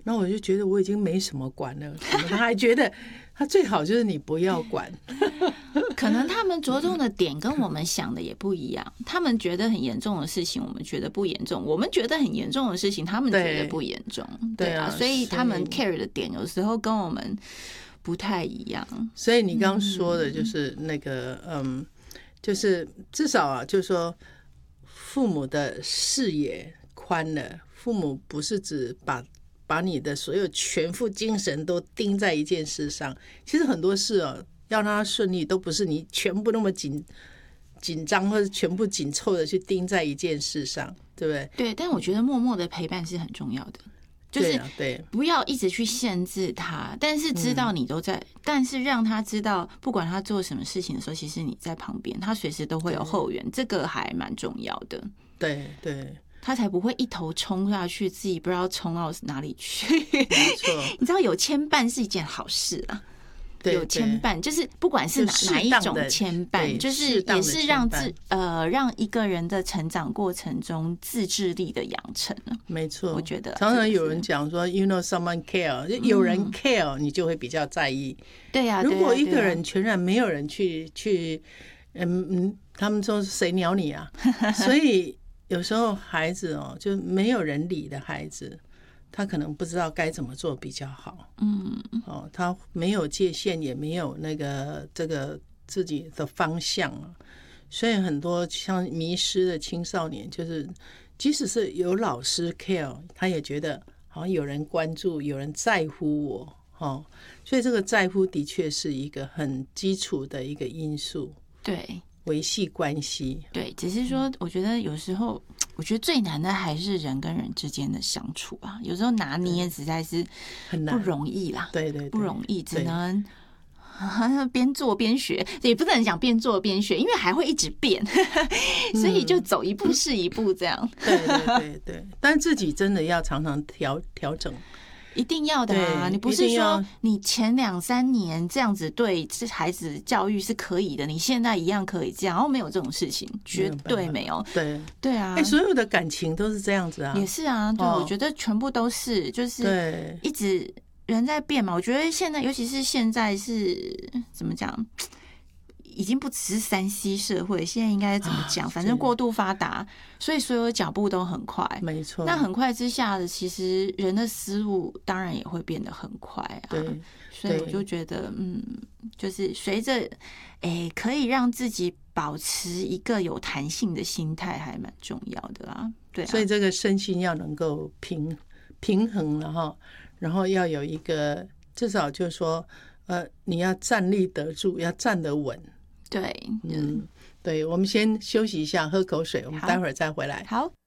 然后我就觉得我已经没什么管了，他还觉得他最好就是你不要管。 可能他们着重的点跟我们想的也不一样，他们觉得很严重的事情我们觉得不严重，我们觉得很严重的事情他们觉得不严重。对啊，所以他们 care 的点有时候跟我们不太一样。 所以你刚刚说的就是那个就是至少啊，就是说父母的视野宽了，父母不是只把你的所有全副精神都盯在一件事上。其实很多事哦，要让它顺利，都不是你全部那么紧张或者全部紧凑的去盯在一件事上，对不对？ 对，但我觉得默默的陪伴是很重要的，就是不要一直去限制他，但是知道你都在，但是让他知道，不管他做什么事情的时候，其实你在旁边，他随时都会有后援，这个还蛮重要的。 对对。 他才不会一头冲下去，自己不知道冲到哪里去。 没错， 你知道有牵绊是一件好事啊。 对， 有牵绊，就是不管是哪一种牵绊，就是也是让一个人的成长过程中自制力的养成。没错， 我觉得常常有人讲说 ，you know someone care， 有人 care，你就会比较在意。 对呀， 如果一个人全然没有人去，他们说谁鸟你啊？所以有时候孩子哦，就没有人理的孩子，他可能不知道该怎么做比较好。他没有界限，也没有这个自己的方向啊。所以很多像迷失的青少年，就是即使是有老师 care， 他也觉得好像有人关注，有人在乎我。所以这个在乎的确是一个很基础的一个因素。 对。 维系关系。 对，只是说我觉得有时候我觉得最难的还是人跟人之间的相处啊，有时候拿捏实在是不容易啦。 对对， 不容易，只能边做边学，也不能讲边做边学，因为还会一直变，所以就走一步是一步这样。 对对对对，但自己真的要常常调整。 一定要的啊！你不是说你前2-3年这样子对孩子教育是可以的，你现在一样可以这样，然后没有这种事情，绝对没有。 对对啊， 所有的感情都是这样子啊， 也是啊。对，我觉得全部都是，就是一直人在变嘛。我觉得现在，尤其是现在是怎么讲？已经不只是3C 社会，现在应该怎么讲？反正过度发达，所以所有脚步都很快。没错，那很快之下的，其实人的思路当然也会变得很快啊。对，所以我就觉得，就是随着，可以让自己保持一个有弹性的心态，还蛮重要的啦。对啊， 所以这个身心要能够平衡了哈，然后要有一个至少就是说，你要站立得住，要站得稳。 对， 对，我们先休息一下，喝口水，我们待会儿再回来。 好。